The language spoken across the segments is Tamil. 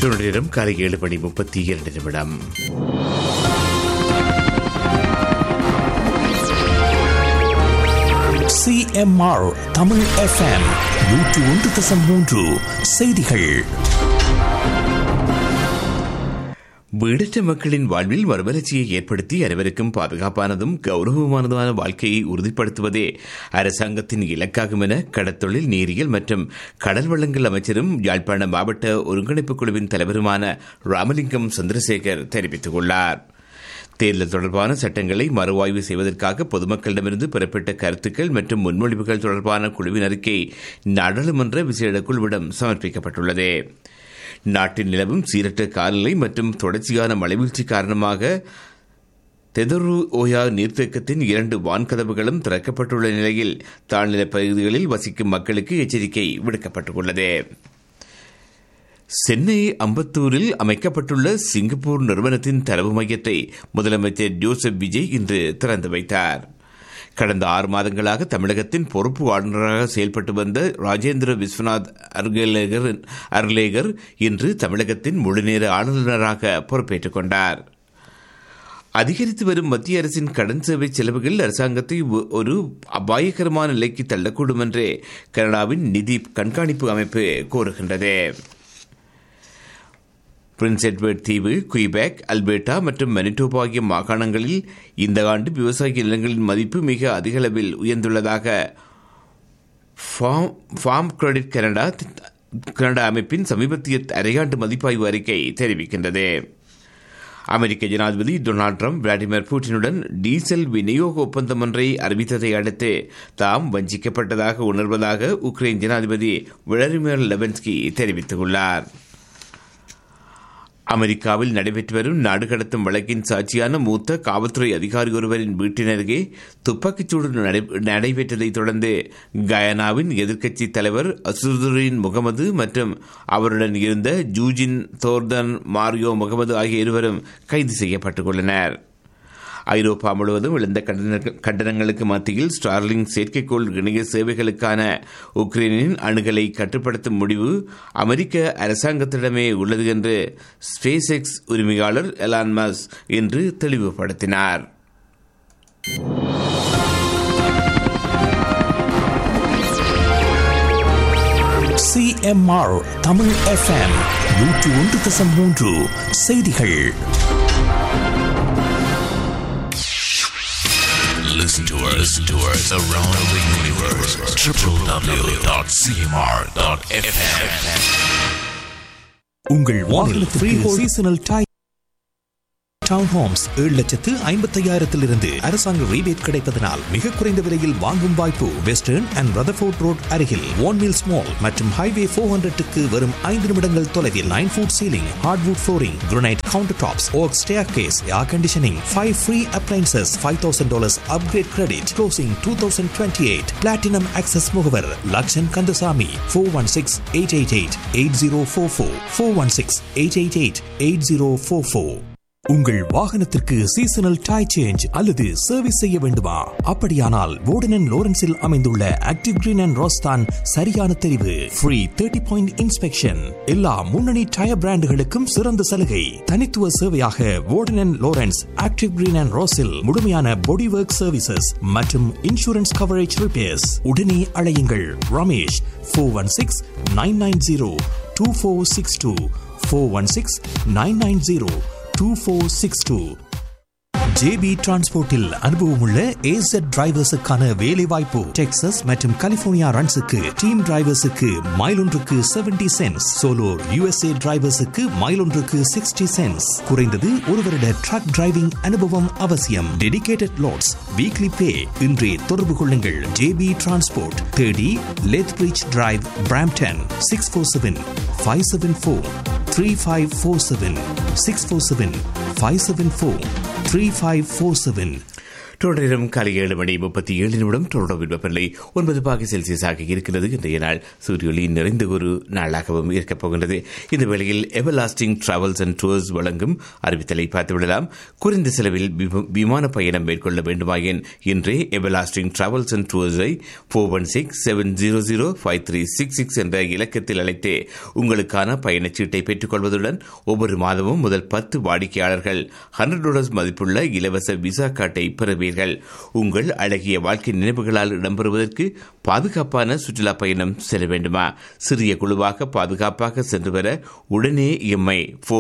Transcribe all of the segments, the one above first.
நேரம் காலை 7:32. CMR தமிழ் FM 101.3 செய்திகள். வீடற்ற மக்களின் வாழ்வில் மறுமலர்ச்சியை ஏற்படுத்தி அனைவருக்கும் பாதுகாப்பானதும் கௌரவமானதுமான வாழ்க்கையை உறுதிப்படுத்துவதே அரசாங்கத்தின் இலக்காகும் என கடற்தொழில், நீரியல் மற்றும் கடல் வளங்கள் அமைச்சரும் யாழ்ப்பாண மாவட்ட ஒருங்கிணைப்பு குழுவின் தலைவருமான ராமலிங்கம் சந்திரசேகர் தெரிவித்துள்ளார். தேர்தல் தொடர்பான சட்டங்களை மறுஆய்வு செய்வதற்காக பொதுமக்களிடமிருந்து பெறப்பட்ட கருத்துக்கள் மற்றும் முன்மொழிவுகள் தொடர்பான குழுவின் அறிக்கை நாடாளுமன்ற விசேட குழுவிடம் சமர்ப்பிக்கப்பட்டுள்ளது. நாட்டில் நிலவும் சீரற்ற காலநிலை மற்றும் தொடர்ச்சியான மழைவீழ்ச்சி காரணமாக தெதரு ஓயா நீர்த்தேக்கத்தின் 2 வான்கதவுகளும் திறக்கப்பட்டுள்ள நிலையில் தாழ்நிலப் பகுதிகளில் வசிக்கும் மக்களுக்கு எச்சரிக்கை விடுக்கப்பட்டுள்ளது. சென்னை அம்பத்தூரில் அமைக்கப்பட்டுள்ள சிங்கப்பூர் நிறுவனத்தின் தரவு மையத்தை முதலமைச்சர் ஜோசப் விஜய் இன்று திறந்து வைத்தார். கடந்த 6 மாதங்களாக தமிழகத்தின் பொறுப்பு ஆளுநராக செயல்பட்டு வந்த ராஜேந்திர விஸ்வநாத் அர்லேகர் இன்று தமிழகத்தின் முழுநேர ஆளுநராக பொறுப்பேற்றுக் கொண்டார். அதிகரித்து வரும் மத்திய அரசின் கடன் சேவை செலவுகள் அரசாங்கத்தை ஒரு அபாயகரமான நிலைக்கு தள்ளக்கூடும் என்று கனடாவின் நிதி கண்காணிப்பு அமைப்பு கூறுகின்றது. பிரின்ஸ் எட்வர்ட் தீவு, குயிபெக், அல்பர்டா மற்றும் மனிடோபா ஆகிய மாகாணங்களில் இந்த ஆண்டு விவசாய நிலங்களின் மதிப்பு மிக அதிக அளவில் உயர்ந்துள்ளதாக ஃபார்ம் கிரெடிட் கனடா அமைப்பின் சமீபத்திய அரையாண்டு மதிப்பாய்வு அறிக்கை தெரிவிக்கின்றது. அமெரிக்க ஜனாதிபதி டொனால்டு டிரம்ப் விளாடிமிர் புட்டினுடன் டீசல் விநியோக ஒப்பந்தம் ஒன்றை அறிவித்ததை அடுத்து தாம் வஞ்சிக்கப்பட்டதாக உணர்வதாக உக்ரைன் ஜனாதிபதி விளாடிமிர் லெவன்ஸ்கி தெரிவித்துள்ளார். அமெரிக்காவில் நடைபெற்று வரும் நாடு கடத்தும் வழக்கின் சாட்சியான மூத்த காவல்துறை அதிகாரி ஒருவரின் வீட்டினருகே துப்பாக்கிச்சூடு நடைபெற்றதைத் தொடர்ந்து கயானாவின் எதிர்க்கட்சி தலைவர் அசுதுரின் முகமது மற்றும் அவருடன் இருந்த ஜூஜின் தோர்தன் மாரியோ முகமது ஆகிய இருவரும் கைது செய்யப்பட்டுள்ளனர். ஐரோப்பா முழுவதும் எழுந்த கண்டனங்களுக்கு மத்தியில் ஸ்டார்லிங் செயற்கைக்கோள் இணைய சேவைகளுக்கான உக்ரைனின் அணுகலை கட்டுப்படுத்தும் முடிவு அமெரிக்க அரசாங்கத்திடமே உள்ளது என்று ஸ்பேஸ் எக்ஸ் உரிமையாளர் எலான் மஸ்க் இன்று தெளிவுபடுத்தினார். CMR தமிழ் FM 101.3 செய்திகள். Listen to us around the universe. www.cmr.fm. உங்கள் வாகனத்திற்கு சீசனல் டவுன் ஹோம்ஸ் 7,55,000 அரசாங்க ரீபேட் கிடைப்பதனால் மிக குறைந்த விலையில் வாங்கும் வாய்ப்பு வெஸ்டர்ன் அண்ட் ரதர்ஃபோர்ட் ரோட் அருகில் வான்மில்ஸ் மால் மற்றும் ஹைவே 400க்கு வரும் 5 நிமிடங்கள் தொலைவில் 9 food ceiling, hardwood flooring, granite counter tops, okay staircase, air conditioning, 5 free appliances, $5,000 upgrade credit, closing 2028, platinum access முகவர் லக்ஷன் கந்தசாமி. 416-888-8044 416-888-8044. உங்கள் வாகனத்திற்கு சீசனல் டை சேஞ்ச் அல்லது சர்வீஸ் செய்ய வேண்டுமா? அப்படியானால் வோர்டன் அண்ட் லோரன்ஸில் அமைந்துள்ள ஆக்டிவ் கிரீன் அண்ட் ரோஸ் தான் சரியான தெரிவு. ஃப்ரீ 30-point இன்ஸ்பெக்ஷன், எல்லா முன்னணி டயர் பிராண்டுகளுக்கும் சிறந்த சலுகை. தனித்துவ சேவையாக வோர்டன் and Lawrence active green and ரோஸில் முழுமையான பாடி ஒர்க் சர்வீசஸ் மற்றும் இன்சூரன்ஸ் கவரேஜ் ரிப்பேர்ஸ். உடனே அழையுங்கள் ரமேஷ். 416-990-2462 416-990-2462. JB டிரான்ஸ்போர்ட்டில் அனுபவமுள்ள AZ டிரைவர்ஸுக்கான வேலை வாய்ப்பு. டெக்சாஸ் மற்றும் கலிபோர்னியா ரன்ஸுக்கு டீம் டிரைவர்ஸுக்கு மைல் ஒன்றுக்கு 70 சென்ட்ஸ், சோலோ USA டிரைவர்ஸுக்கு மைல் ஒன்றுக்கு 60 சென்ட்ஸ். குறைந்தது 1 வருட ட்ரக் டிரைவிங் அனுபவம் அவசியம். டெடிகேட்டட் லோட்ஸ், வீக்லி பே. இன்றே தொடர்பு கொள்ளுங்கள். JB transport, 30 லெத்பிரிட்ஜ் drive, Brampton. 647-574-3547 647-574-3547. தொடரும் காலை 7:37 டொரண்டோ வெப்பநிலை 9 பாகை செல்சியஸாக இருக்கிறது. இன்றைய நாள் சூரியொளி நிறைந்த ஒரு நாளாகவும் இருக்கப் போகின்றது. இந்த வேளையில் எவர்லாஸ்டிங் டிராவல்ஸ் அண்ட் டூர்ஸ் வழங்கும் அறிவித்தலை பார்த்துவிடலாம். குறைந்த செலவில் விமான பயணம் மேற்கொள்ள வேண்டுமாயின் இன்றே எவர்லாஸ்டிங் டிராவல்ஸ் அண்ட் டூர்ஸை 416-700-5366 என்ற இலக்கத்தில் அழைத்து உங்களுக்கான பயணச்சீட்டை பெற்றுக் கொள்வதுடன் ஒவ்வொரு மாதமும் முதல் 10 வாடிக்கையாளர்கள் $100 மதிப்புள்ள இலவச விசா கார்டை பெறுவீர்கள். உங்கள் அழகிய வாழ்க்கை நினைவுகளால் இடம்பெறுவதற்கு பாதுகாப்பான சுற்றுலா பயணம் செல்ல வேண்டுமா? சிறிய குழுவாக பாதுகாப்பாக சென்று வர உடனே எம்ஐ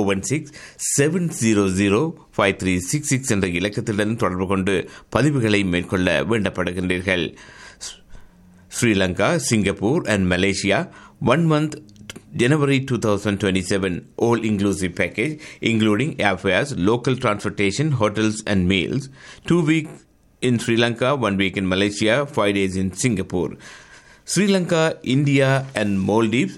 416-700-5366 என்ற இலக்கத்துடன் தொடர்பு கொண்டு பதிவுகளை மேற்கொள்ள வேண்டப்படுகின்றீர்கள். Sri Lanka, Singapore and Malaysia 1 month January 2027 all-inclusive package including airfares, local transportation, hotels and meals. 2 weeks in Sri Lanka, 1 week in Malaysia, 5 days in Singapore. Sri Lanka, India and Maldives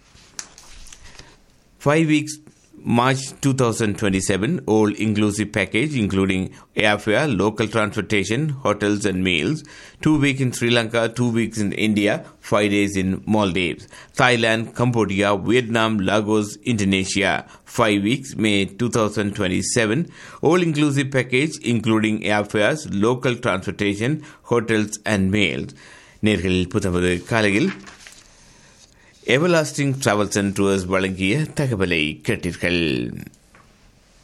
5 weeks March 2027 all-inclusive package including airfare, local transportation, hotels and meals. 2 weeks in Sri Lanka, 2 weeks in India, 5 days in Maldives. Thailand, Cambodia, Vietnam, Lagos, Indonesia. 5 weeks May 2027 all-inclusive package including airfares, local transportation, hotels and meals. நேர்களில் புத்தமது காலையில் எவர்லாஸ்டிங் டிராவல்ஸ் அண்ட் டூர்ஸ் வழங்கிய தகவலை கேட்டீர்கள்.